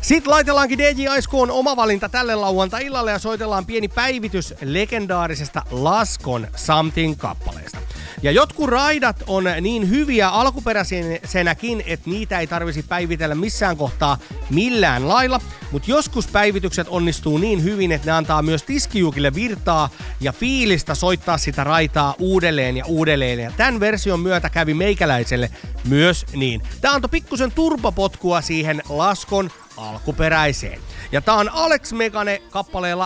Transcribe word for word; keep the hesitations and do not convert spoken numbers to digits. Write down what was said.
Sitten laitellaankin D J Aiskoon oma valinta tälle lauantai-illalle ja soitellaan pieni päivitys legendaarisesta Laskon Something-kappaleesta. Ja jotkut raidat on niin hyviä alkuperäisenäkin, että niitä ei tarvisi päivitellä missään kohtaa millään lailla, mutta joskus päivitykset onnistuu niin hyvin, että ne antaa myös tiskijuukille virtaa ja fiilistä soittaa sitä raitaa uudelleen ja uudelleen. Ja tämän version myötä kävi meikäläiselle myös niin. Tää antoi pikkusen turbopotkua siihen Laskon alkuperäiseen. Ja tää on Alex Megane kappaleella